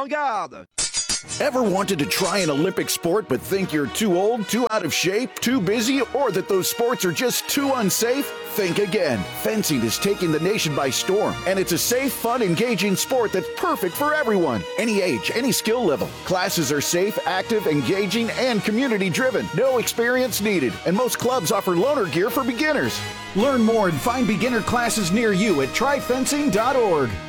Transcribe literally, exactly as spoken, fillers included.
regarde. Ever wanted to try an Olympic sport but think you're too old, too out of shape, too busy, or that those sports are just too unsafe? Think again. Fencing is taking the nation by storm, and it's a safe, fun, engaging sport that's perfect for everyone. Any age, any skill level. Classes are safe, active, engaging, and community-driven. No experience needed, and most clubs offer loaner gear for beginners. Learn more and find beginner classes near you at try fencing dot org.